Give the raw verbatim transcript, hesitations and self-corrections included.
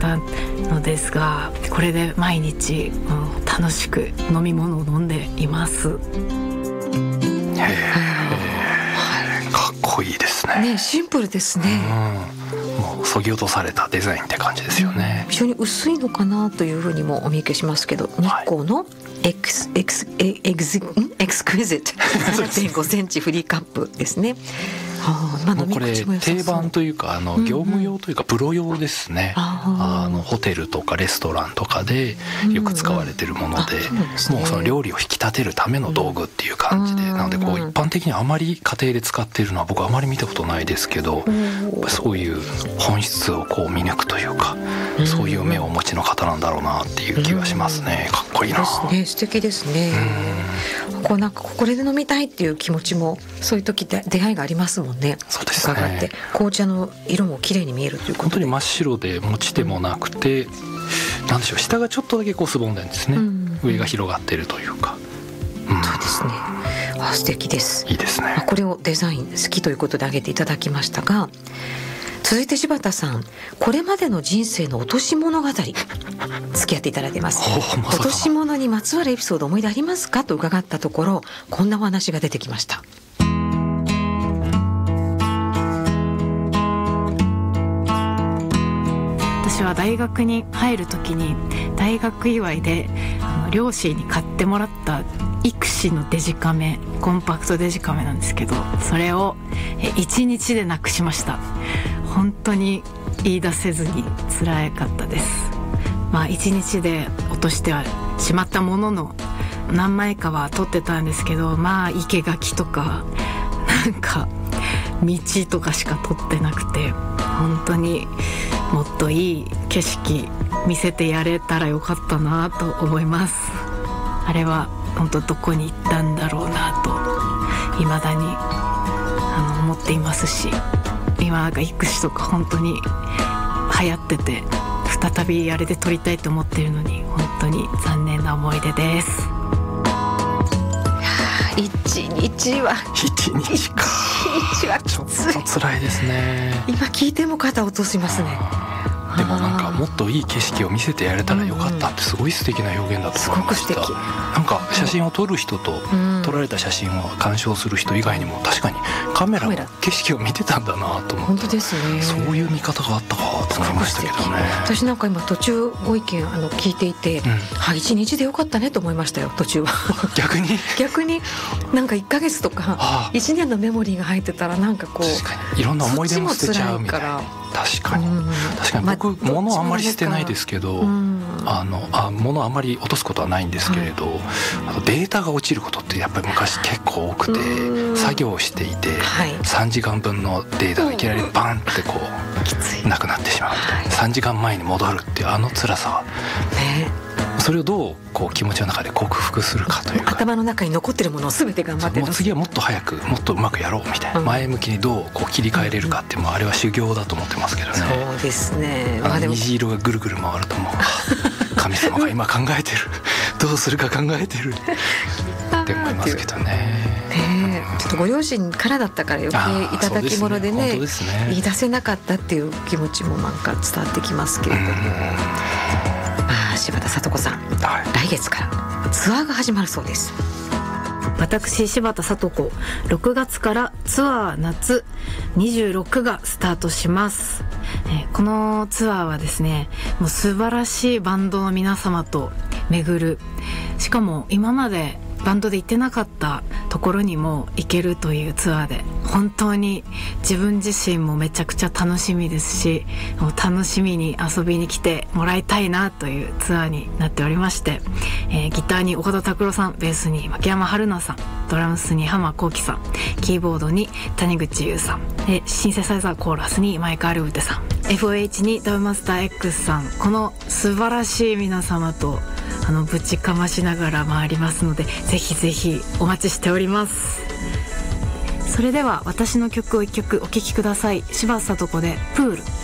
たのですが、これで毎日、うん、楽しく飲み物を飲んでいます。 へー、かっこいいですね。 ね、シンプルですね。 うん、もうそぎ落とされたデザインって感じですよね。 非常に薄いのかなというふうにもお見受けしますけど、日光のエクスエクスエエクスエクスクイジット ななてんごセンチフリーカップですね。はあ、まあ、 もうこれ定番というか、あの業務用というかプロ用ですね。うんうん、あのホテルとかレストランとかでよく使われているもので、うんうん、もうその料理を引き立てるための道具っていう感じで、うん、なのでこう一般的にあまり家庭で使っているのは僕はあまり見たことないですけど、うん、そういう本質をこう見抜くというか、うん、そういう目をお持ちの方なんだろうなっていう気がしますね。かっこいいな。 ですね、素敵ですね。うん、こうなんかこれで飲みたいっていう気持ちもそういう時で出会いがありますもんね。 そうですね。 伺って紅茶の色も綺麗に見えるということで、 本当に真っ白で持ち手もなくて、うん、なんでしょう、下がちょっとだけこうすぼんでるんですね。うん、上が広がってるというか、 うん、そうですね。あ、素敵です。 いいですね。 これをデザイン好きということで挙げていただきましたが、続いて柴田さん、これまでの人生の落とし物語付き合っていただいています。ま、落とし物にまつわるエピソード思い出ありますかと伺ったところ、こんなお話が出てきました。 私は大学に入る時に大学祝いであの両親に買ってもらったイクシのデジカメ、コンパクトデジカメなんですけど、それをいちにちでなくしました。本当に言い出せずに辛かったです。まあいちにちで落としてはしまったものの、何枚かは撮ってたんですけど、まあ生垣とかなんか道とかしか撮ってなくて、本当にもっといい景色見せてやれたらよかったなと思います。あれは本当どこに行ったんだろうなと未だにあの思っていますし、今なんかイクシとか本当に流行ってて、再びあれで撮りたいと思ってるのに本当に残念な思い出です。 一日は一日か一日はきつい。 ちょっと辛いですね。 今聞いても肩落としますね。 でもなんかもっといい景色を見せてやれたらよかったってすごい素敵な表現だと思いました。すごく素敵。なんか写真を撮る人と撮られた写真を鑑賞する人以外にも確かにカメラの景色を見てたんだなと思って、 本当ですね。 そういう見方があったかと思いましたけどね。 私なんか今途中ご意見あの聞いていて、うん、はい、一日でよかったねと思いましたよ。途中は逆に逆になんかいっかげつとかいちねんのメモリーが入ってたらなんかこう確かにいろんな思い出も捨てちゃうみたいな。確かに、うん、確かに僕、まあ、物あんまり捨てないですけど、うん、あのあ物あんまり落とすことはないんですけれど、はい、あのデータが落ちることってやっぱり昔結構多くて、作業をしていて、はい、さんじかんぶんのデータがいきなりバンってこうなくなってしまうみたいな、さんじかんまえに戻るっていうあの辛さは、ね、それをどうこう気持ちの中で克服するかというか、 頭の中に残ってるものを全て頑張ってもう次はもっと早くもっとうまくやろうみたいな、うん、前向きにどうこう切り替えれるかっていう、もうあれは修行だと思ってますけどね。 そうですね。 あの虹色がぐるぐる回るともう神様が今考えてるどうするか考えてるって思いますけどね。 ね、ちょっとご両親からだったから余計いただき物で ね, でね言い出せなかったっていう気持ちもなんか伝わってきますけれども、あ、柴田聡子さん、はい、来月からツアーが始まるそうです。 私柴田聡子、ろくがつからツアー夏にじゅうろくがスタートします。えー、このツアーはですね、もう素晴らしいバンドの皆様と巡る、しかも今までバンドで行ってなかったところにも行けるというツアーで、本当に自分自身もめちゃくちゃ楽しみですし、もう楽しみに遊びに来てもらいたいなというツアーになっておりまして、えー、ギターに岡田拓郎さん、ベースに牧山春菜さん、ドラムスに浜幸輝さん、キーボードに谷口優さん、でシンセサイザーコーラスにマイク・アルウテさん、 エフオーエイチ にダブマスター X さん、この素晴らしい皆様とあのぶちかましながら回りますので、ぜひぜひお待ちしております。それでは私の曲を一曲お聴きください。柴田聡子でプール。